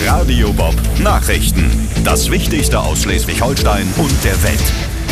Radio Bob Nachrichten. Das Wichtigste aus Schleswig-Holstein und der Welt.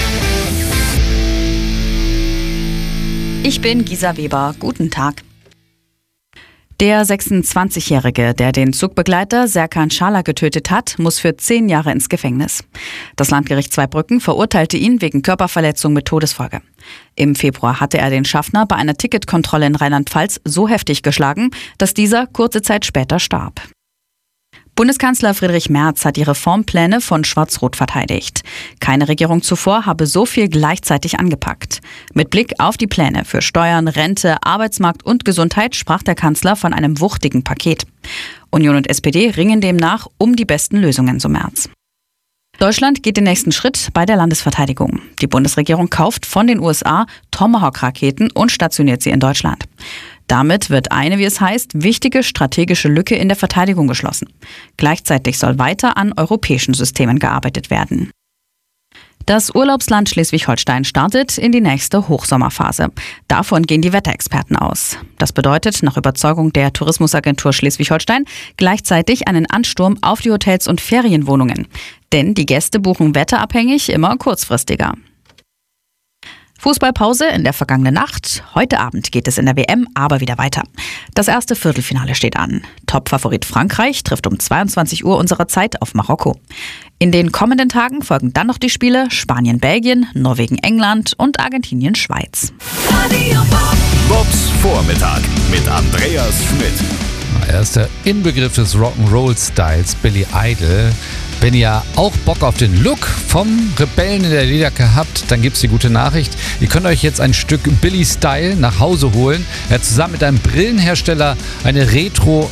Ich bin Gisa Weber. Guten Tag. Der 26-Jährige, der den Zugbegleiter Serkan Schala getötet hat, muss für 10 Jahre ins Gefängnis. Das Landgericht Zweibrücken verurteilte ihn wegen Körperverletzung mit Todesfolge. Im Februar hatte er den Schaffner bei einer Ticketkontrolle in Rheinland-Pfalz so heftig geschlagen, dass dieser kurze Zeit später starb. Bundeskanzler Friedrich Merz hat die Reformpläne von Schwarz-Rot verteidigt. Keine Regierung zuvor habe so viel gleichzeitig angepackt. Mit Blick auf die Pläne für Steuern, Rente, Arbeitsmarkt und Gesundheit sprach der Kanzler von einem wuchtigen Paket. Union und SPD ringen demnach um die besten Lösungen, so Merz. Deutschland geht den nächsten Schritt bei der Landesverteidigung. Die Bundesregierung kauft von den USA Tomahawk-Raketen und stationiert sie in Deutschland. Damit wird eine, wie es heißt, wichtige strategische Lücke in der Verteidigung geschlossen. Gleichzeitig soll weiter an europäischen Systemen gearbeitet werden. Das Urlaubsland Schleswig-Holstein startet in die nächste Hochsommerphase. Davon gehen die Wetterexperten aus. Das bedeutet nach Überzeugung der Tourismusagentur Schleswig-Holstein gleichzeitig einen Ansturm auf die Hotels und Ferienwohnungen. Denn die Gäste buchen wetterabhängig immer kurzfristiger. Fußballpause in der vergangenen Nacht. Heute Abend geht es in der WM aber wieder weiter. Das erste Viertelfinale steht an. Top-Favorit Frankreich trifft um 22 Uhr unserer Zeit auf Marokko. In den kommenden Tagen folgen dann noch die Spiele Spanien-Belgien, Norwegen-England und Argentinien-Schweiz. Bobs Vormittag mit Andreas Schmidt. Er ist der Inbegriff des Rock'n'Roll-Styles, Billy Idol. Wenn ihr auch Bock auf den Look vom Rebellen in der Lederjacke habt, dann gibt's die gute Nachricht. Ihr könnt euch jetzt ein Stück Billy Style nach Hause holen. Er hat zusammen mit einem Brillenhersteller eine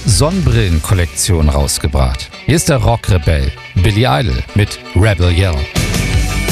Retro-Sonnenbrillen-Kollektion rausgebracht. Hier ist der Rockrebell Billy Idol mit Rebel Yell.